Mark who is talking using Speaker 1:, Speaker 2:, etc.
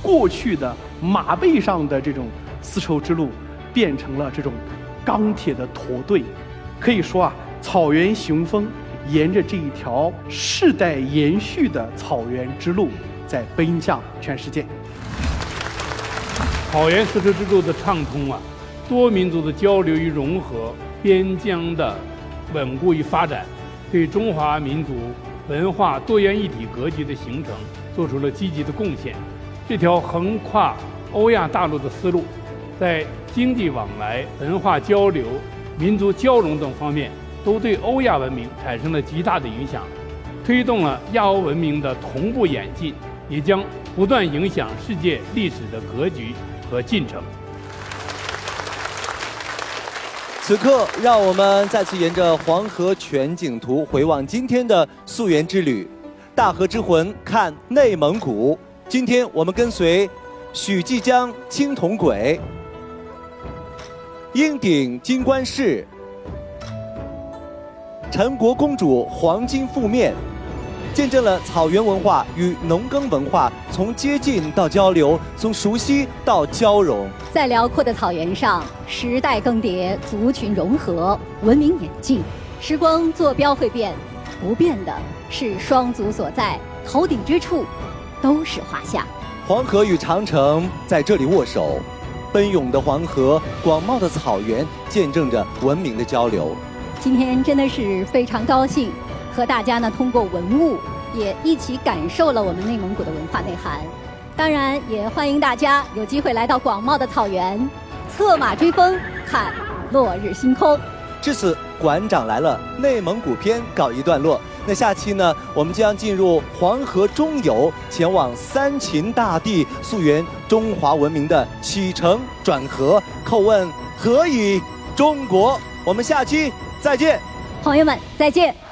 Speaker 1: 过去的马背上的这种丝绸之路，变成了这种钢铁的驼队。可以说啊，草原雄风沿着这一条世代延续的草原之路，在奔向全世界。
Speaker 2: 草原丝绸之路的畅通啊，多民族的交流与融合，边疆的稳固与发展，对中华民族文化多元一体格局的形成做出了积极的贡献。这条横跨欧亚大陆的丝路，在经济往来、文化交流、民族交融等方面，都对欧亚文明产生了极大的影响，推动了亚欧文明的同步演进，也将不断影响世界历史的格局和进程。
Speaker 3: 此刻，让我们再次沿着黄河全景图回望今天的溯源之旅，大河之魂看内蒙古。今天我们跟随许继江青铜轨、鹰顶金冠饰、陈国公主黄金覆面，见证了草原文化与农耕文化从接近到交流，从熟悉到交融。
Speaker 4: 在辽阔的草原上，时代更迭，族群融合，文明演进。时光坐标会变，不变的是双足所在，头顶之处都是华夏。
Speaker 3: 黄河与长城在这里握手，奔涌的黄河，广袤的草原，见证着文明的交流。
Speaker 4: 今天真的是非常高兴，和大家呢通过文物也一起感受了我们内蒙古的文化内涵。当然，也欢迎大家有机会来到广袤的草原，策马追风，看落日星空。
Speaker 3: 至此，馆长来了内蒙古篇告一段落。那下期呢，我们将进入黄河中游，前往三秦大地，溯源中华文明的起承转合，叩问何以中国。我们下期再见，
Speaker 4: 朋友们再见。